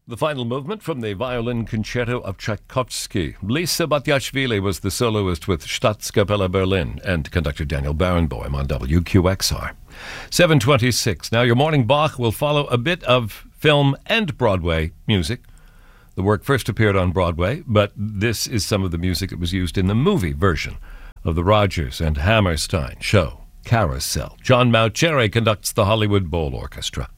The final movement from the violin concerto of Tchaikovsky. Lisa Batiashvili was the soloist with Staatskapelle Berlin and conductor Daniel Barenboim on WQXR. 7:26. Now your morning Bach will follow a bit of film and Broadway music. The work first appeared on Broadway, but this is some of the music that was used in the movie version of the Rodgers and Hammerstein show, Carousel. John Mauceri conducts the Hollywood Bowl Orchestra.